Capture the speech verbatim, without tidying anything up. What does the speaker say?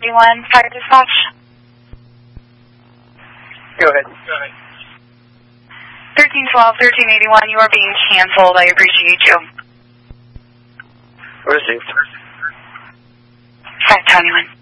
eighty-one, fire dispatch. Go ahead. Go ahead. thirteen twelve, thirteen eighty-one, you are being canceled. I appreciate you. Received. five twenty-one.